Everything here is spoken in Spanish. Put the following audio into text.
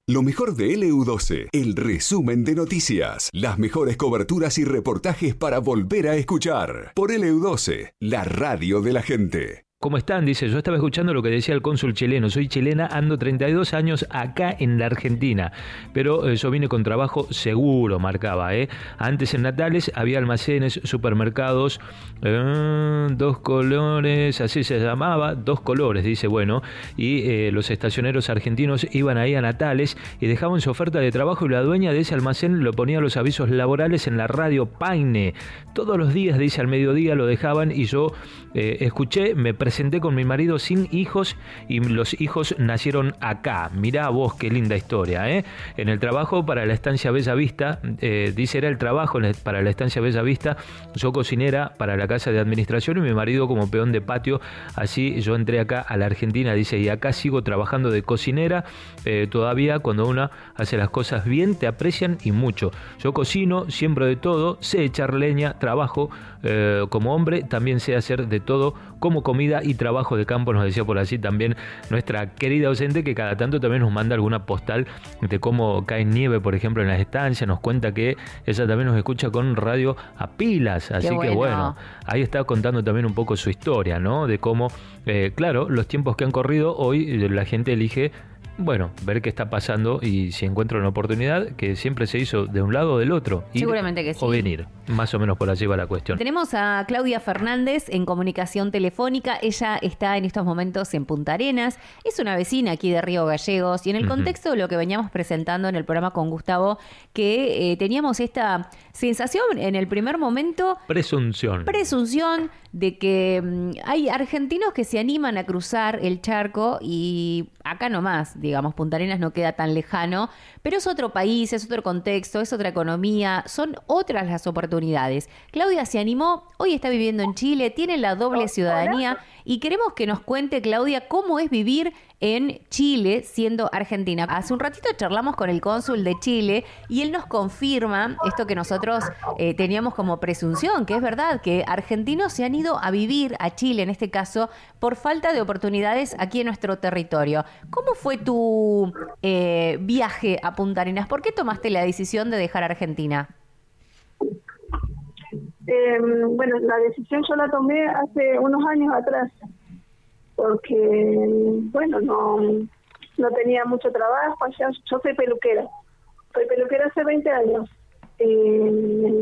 Lo mejor de LU12, el resumen de noticias, las mejores coberturas y reportajes para volver a escuchar. Por LU12, la radio de la gente. ¿Cómo están? Dice, yo estaba escuchando lo que decía el cónsul chileno. Soy chilena, ando 32 años acá en la Argentina, pero yo vine con trabajo seguro, marcaba. Antes en Natales había almacenes, supermercados, dos colores, así se llamaba, dos colores, dice, bueno, y los estacioneros argentinos iban ahí a Natales y dejaban su oferta de trabajo y la dueña de ese almacén lo ponía los avisos laborales en la radio Paine. Todos los días, dice, al mediodía lo dejaban y yo escuché, me presenté con mi marido sin hijos y los hijos nacieron acá. Mirá vos qué linda historia, En el trabajo para la estancia Bella Vista, dice, era el trabajo para la estancia Bella Vista, yo cocinera para la casa de administración y mi marido como peón de patio. Así yo entré acá a la Argentina, dice, y acá sigo trabajando de cocinera. Todavía cuando uno hace las cosas bien te aprecian y mucho. Yo cocino, siembro de todo, sé echar leña, trabajo como hombre, también sé hacer de todo, como comida y trabajo de campo, nos decía por así también nuestra querida docente, que cada tanto también nos manda alguna postal de cómo cae nieve, por ejemplo, en las estancias. Nos cuenta que ella también nos escucha con radio a pilas, así que bueno, ahí está contando también un poco su historia, ¿no? De cómo, claro, los tiempos que han corrido, hoy la gente elige, bueno, ver qué está pasando y si encuentra una oportunidad, que siempre se hizo de un lado o del otro. Seguramente que sí. O venir, más o menos por allí va la cuestión. Tenemos a Claudia Fernández en comunicación telefónica. Ella está en estos momentos en Punta Arenas. Es una vecina aquí de Río Gallegos. Y en el contexto de lo que veníamos presentando en el programa con Gustavo, que teníamos esta sensación en el primer momento. Presunción de que hay argentinos que se animan a cruzar el charco y acá nomás, digamos, Punta Arenas no queda tan lejano, pero es otro país, es otro contexto, es otra economía, son otras las oportunidades. Claudia se animó, hoy está viviendo en Chile, tiene la doble ciudadanía y queremos que nos cuente, Claudia, cómo es vivir en Chile siendo argentina. Hace un ratito charlamos con el cónsul de Chile y él nos confirma esto que nosotros teníamos como presunción, que es verdad, que argentinos se han ido a vivir a Chile, en este caso, por falta de oportunidades aquí en nuestro territorio. ¿Cómo fue tu viaje a Punta Arenas? ¿Por qué tomaste la decisión de dejar Argentina? Bueno, la decisión yo la tomé hace unos años atrás, porque, bueno, no tenía mucho trabajo allá. Yo soy peluquera hace 20 años.